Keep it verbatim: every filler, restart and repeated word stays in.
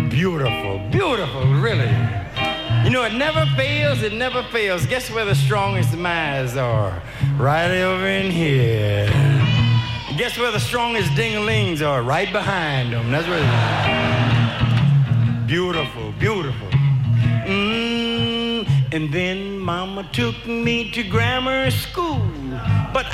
Beautiful, beautiful, really. You know, it never fails, it never fails. Guess where the strongest minds are? Right over in here. Guess where the strongest ding-a-lings are? Right behind them. That's where they are. Beautiful, beautiful. Mm, and then Mama took me to grammar school. But